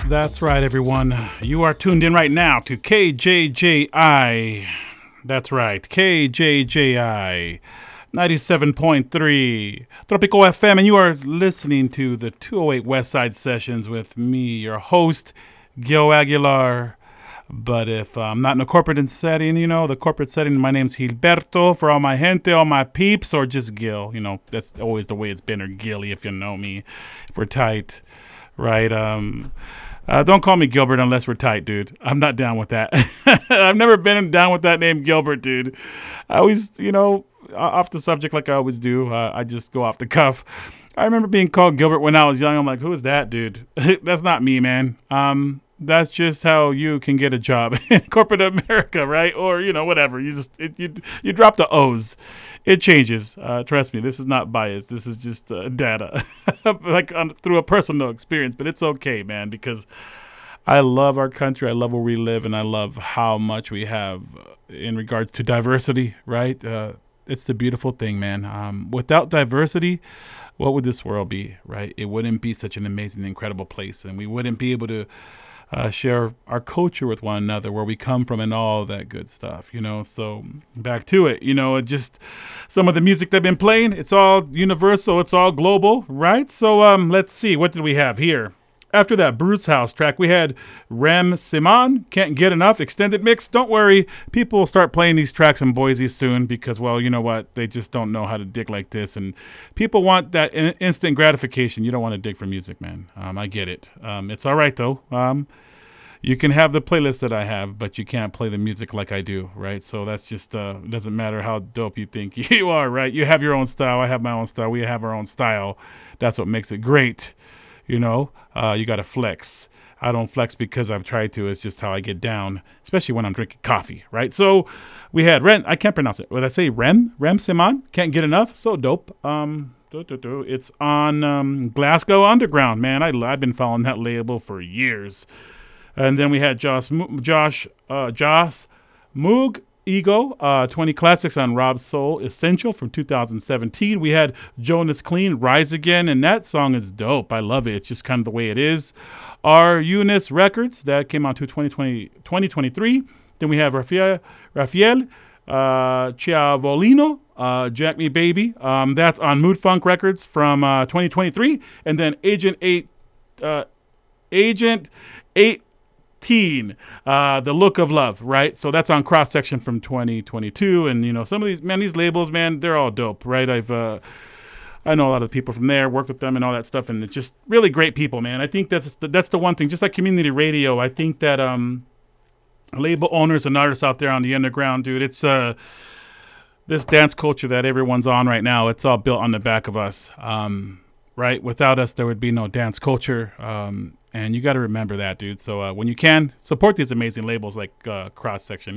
That's right, everyone. You are tuned in right now to KJJI. That's right, KJJI 97.3 Tropical FM, and you are listening to the 208 West Side Sessions with me, your host, Gil Aguilar. But if I'm not in a corporate setting, the corporate setting, my name's Gilberto. For all my gente, all my peeps, or just Gil. That's always the way it's been, or Gilly if you know me, if we're tight, right? Don't call me Gilbert unless we're tight, dude. I'm not down with that. I've never been down with that name Gilbert, dude. I always, off the subject like I always do. I just go off the cuff. I remember being called Gilbert when I was young. I'm like, who is that, dude? That's not me, man. That's just how you can get a job in corporate America, right? Or, whatever. You drop the O's. It changes. Trust me, this is not biased. This is just data, through a personal experience. But it's okay, man, because I love our country. I love where we live, and I love how much we have in regards to diversity, right? It's the beautiful thing, man. Without diversity, what would this world be, right? It wouldn't be such an amazing, incredible place, and we wouldn't be able to share our culture with one another, where we come from and all that good stuff, So back to it, just some of the music they've been playing. It's all universal. It's all global, right? So let's see. What did we have here? After that Bruce House track, we had Rem Simon, Can't Get Enough, extended mix. Don't worry, people will start playing these tracks in Boise soon because, well, you know what? They just don't know how to dig like this. And people want that instant gratification. You don't want to dig for music, man. I get it. It's all right, though. You can have the playlist that I have, but you can't play the music like I do, right? So that's just, doesn't matter how dope you think you are, right? You have your own style. I have my own style. We have our own style. That's what makes it great. You got to flex. I don't flex because I've tried to. It's just how I get down, especially when I'm drinking coffee, right? So we had Ren. I can't pronounce it. Would I say Rem Simon? Can't Get Enough. So dope. It's on Glasgow Underground, man. I've been following that label for years. And then we had Josh Moog, Ego, 20 Classics on Rob Soul Essential from 2017. We had Jonas Clean, Rise Again, and that song is dope. I love it. It's just kind of the way it is. Our Eunice Records, that came out to 2023. Then we have Rafael Chiavolino, Jack Me Baby. That's on Mood Funk Records from 2023. And then Agent 8, The Look of Love, right? So that's on Cross Section from 2022. And some of these labels, man, they're all dope, right? I know a lot of people from there, work with them and all that stuff, and it's just really great people, man. I think that's the one thing. Just like community radio, I think that label owners and artists out there on the underground, dude, it's this dance culture that everyone's on right now. It's all built on the back of us, right? Without us, there would be no dance culture. And you got to remember that, dude. So when you can, support these amazing labels like Cross Section.